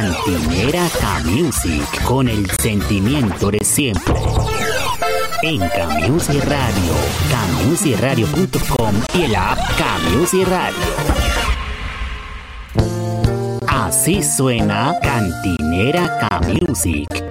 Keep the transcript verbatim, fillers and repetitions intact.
Cantinera K-Music, con el sentimiento de siempre. En K-Music Radio, K Music Radio punto com y el app K-Music Radio. Así suena Cantinera K-Music.